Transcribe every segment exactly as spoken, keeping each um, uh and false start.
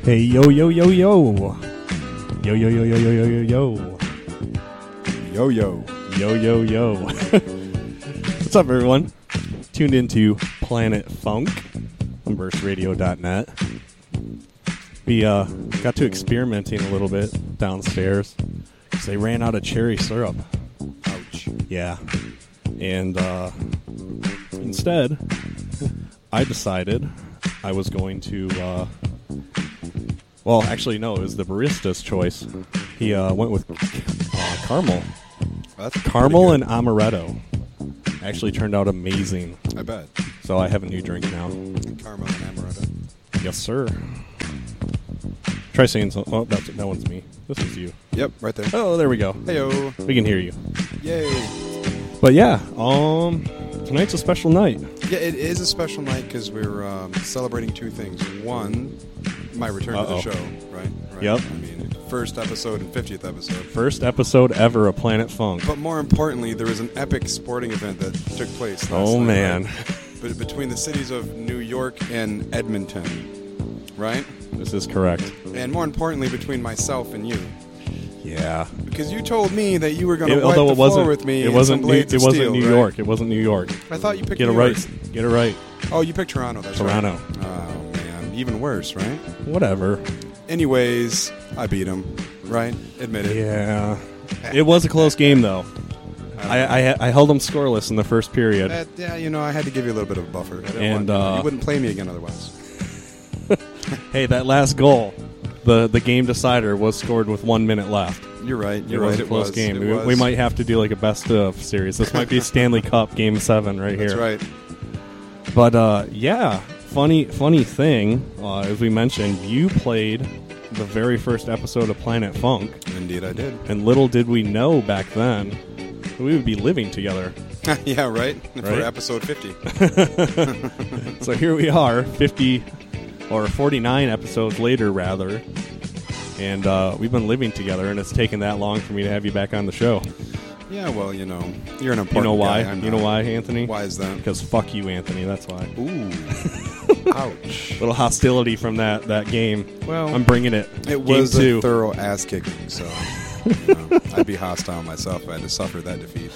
Hey, yo, yo, yo, yo. Yo, yo, yo, yo, yo, yo, yo, yo. Yo, yo. Yo, yo, yo. What's up, everyone? Tuned into Planet Funk on burst radio dot net. We uh, got to experimenting a little bit downstairs because they ran out of cherry syrup. Ouch. Yeah. And uh, instead, I decided I was going to... Uh, well, actually, no, it was the barista's choice. He uh, went with uh, caramel. Well, that's Caramel pretty and amaretto. Actually turned out amazing. good. I bet. So I have a new drink now. Caramel and amaretto. Yes, sir. Try saying something. Oh, that's, that one's me. This is you. Yep, right there. Oh, there we go. Heyo. We can hear you. Yay. But yeah, um, tonight's a special night. Yeah, it is a special night because we're um, celebrating two things. One, my return Uh-oh. to the show, right? right? Yep. I mean, first episode and fiftieth episode. First episode ever of Planet Funk. But more importantly, there was an epic sporting event that took place last Oh, night, man. right? But between the cities of New York and Edmonton, right? This is correct. And more importantly, between myself and you. Yeah. Because you told me that you were going to It- wipe although the it wasn't, floor with me it and wasn't, some New, blades it of wasn't steel, New right? York. It wasn't New York. I thought you picked Get it New right. York. Get it right. Oh, you picked Toronto. That's Toronto. right. Oh, man. Even worse, right? Whatever. Anyways, I beat him, right? Admit it. Yeah. It was a close game, though. I, I I held them scoreless in the first period. That, yeah, you know, I had to give you a little bit of a buffer. I didn't And, want, uh, you wouldn't play me again otherwise. Hey, that last goal, the the game decider, was scored with one minute left. You're right. It You're was right. a It close was. game. It We, was. we might have to do like a best of series. This might be Stanley Cup Game Seven right here. That's right. But uh, yeah, funny funny thing, uh, as we mentioned, you played the very first episode of Planet Funk, Indeed, I did. and little did we know back then that we would be living together. Yeah, right? For Right? episode fifty. So here we are, fifty or forty-nine episodes later, rather, and uh, we've been living together, and it's taken that long for me to have you back on the show. Yeah, well, you know, you're an important You know why? guy. I'm You know not. why, Anthony? Why is that? Because fuck you, Anthony. That's why. Ooh. Ouch. Little hostility from that that game. Well, I'm bringing it. it was game two. a thorough ass kicking, so you know, I'd be hostile myself if I had to suffer that defeat.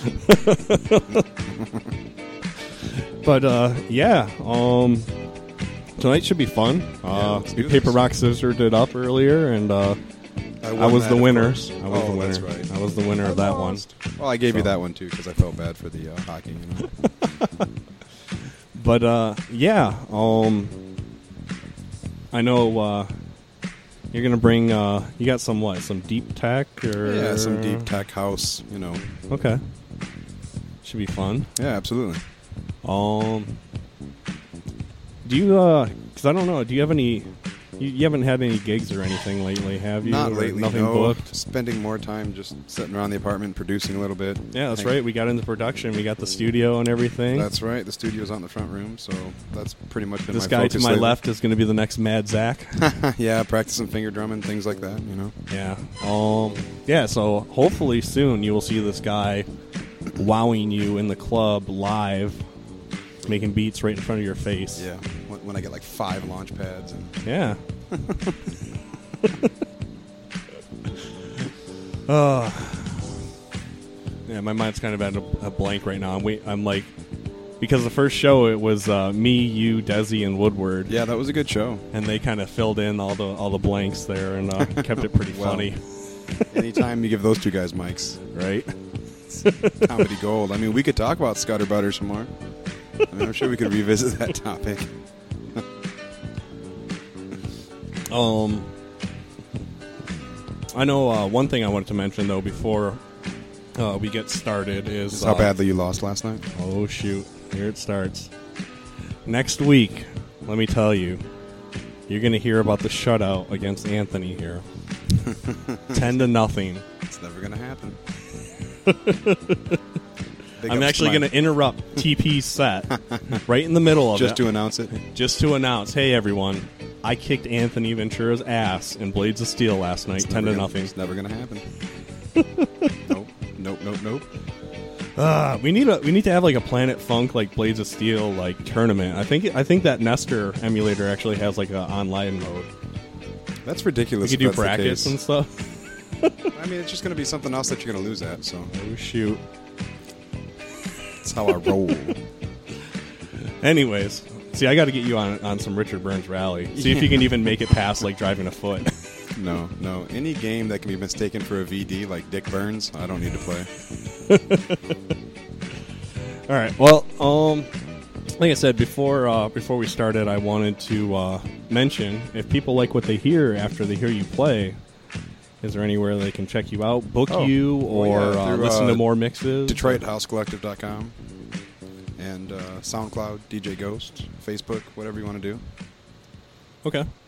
But uh, yeah, um, tonight should be fun. Yeah, Uh, let's we do paper this. rock scissors it up earlier, and uh, I, I won was that, the of winner. course. I was oh, the winner. that's right. I was the winner I of that lost. one. Well, I gave you So. that one too because I felt bad for the uh, hockey. You know? But uh, yeah, um, I know uh, you're gonna bring. Uh, you got some what? Some deep tech or Yeah, some deep tech house. You know. Okay, should be fun. Yeah, absolutely. Um, do you? uh 'cause I don't know. Do you have any? You, you haven't had any gigs or anything lately, have you? Not Or lately. Nothing no. booked. Spending more time just sitting around the apartment, producing a little bit. Yeah, that's Hang- right. We got into production. We got the studio and everything. That's right. The studio's out in the front room, so that's pretty much been this my guy to focus my lately. left is going to be the next Mad Zach. Yeah, practicing finger drumming, things like that. You know. Yeah. Um. Yeah. So hopefully soon you will see this guy wowing you in the club live, making beats right in front of your face. Yeah. When, when I get like five launch pads and Yeah. uh, yeah, my mind's kind of at a, a blank right now. I'm wait. I'm like, because the first show it was uh, me, you, Desi, and Woodward. yeah, that was a good show. And they kind of filled in all the all the blanks there and uh, kept it pretty Well, funny, Anytime you give those two guys mics, right? comedy gold. I mean, we could talk about Scudder Butter some more. I mean, I'm sure we could revisit that topic. Um, I know uh, one thing I wanted to mention though before uh, we get started is Is how uh, badly you lost last night? Oh shoot! Here it starts. Next week, let me tell you, you're going to hear about the shutout against Anthony here. Ten to nothing. It's never going to happen. Big I'm ups actually to going my- to interrupt T P's set right in the middle of just it, to announce it. just to announce, hey everyone, I kicked Anthony Ventura's ass in Blades of Steel last night, It's ten never to gonna- nothing. It's never going to happen. Nope. Nope. Nope. Nope. Uh, we need a we need to have like a Planet Funk like Blades of Steel like tournament. I think I think that Nestor emulator actually has like a online mode. That's ridiculous. You could do if that's the brackets case. and stuff. I mean, it's just going to be something else that you're going to lose at. So Oh, shoot. that's how I roll. Anyways, see, I got to get you on on some Richard Burns Rally. See if you can even make it past like driving a foot. No, no. Any game that can be mistaken for a V D like Dick Burns, I don't need to play. All right. Well, um, like I said before, uh, before we started, I wanted to uh, mention if people like what they hear after they hear you play, is there anywhere they can check you out, book Oh, you, well, or yeah, uh, through, listen uh, to more mixes? Detroit House Collective dot com and uh, SoundCloud, D J Ghost, Facebook, whatever you want to do. Okay.